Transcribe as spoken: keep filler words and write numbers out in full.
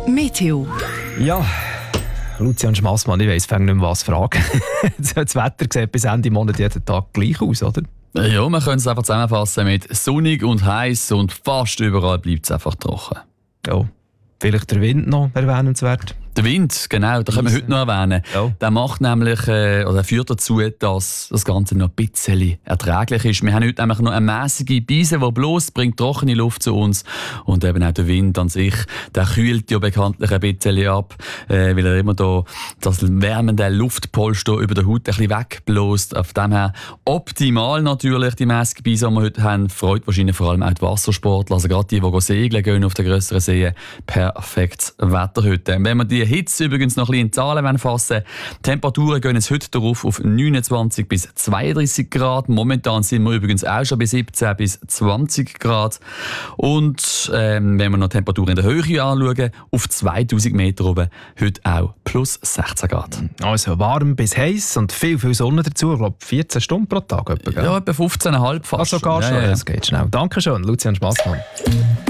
Meteo. Ja, Lucian Schmassmann, ich weiss nicht mehr, was fragen. Das Wetter sieht bis Ende Monat jeden Tag gleich aus, oder? Ja, wir können es einfach zusammenfassen mit sonnig und heiß und fast überall bleibt es einfach trocken. Ja, vielleicht der Wind noch erwähnenswert. Der Wind, genau, da können wir heute noch erwähnen. Ja. Der macht nämlich, äh, oder führt dazu, dass das Ganze noch ein bisschen erträglich ist. Wir haben heute nämlich noch eine mäßige Brise, die bloß bringt trockene Luft zu uns. Und eben auch der Wind an sich, der kühlt ja bekanntlich ein bisschen ab, äh, weil er immer da das wärmende Luftpolster über der Haut ein bisschen wegbläst. Auf dem her optimal natürlich die mäßige Brise, die wir heute haben. Freut wahrscheinlich vor allem auch die Wassersportler, also gerade die, die segeln gehen auf den grösseren Seen. Perfektes Wetter heute. Wenn wir die Hitze übrigens noch ein bisschen in Zahlen fassen wollen. Die Temperaturen gehen jetzt heute darauf auf neunundzwanzig bis zweiunddreißig Grad. Momentan sind wir übrigens auch schon bei siebzehn bis zwanzig Grad. Und ähm, wenn wir noch Temperaturen in der Höhe anschauen, auf zweitausend Meter oben, heute auch plus sechzehn Grad. Also warm bis heiß und viel, viel Sonne dazu. Ich glaube vierzehn Stunden pro Tag. Etwa, ja, etwa fünfzehn Komma fünf fast. Ah, sogar schon. Ja, ja. Das geht schnell. Dankeschön, Lucian Schmassmann.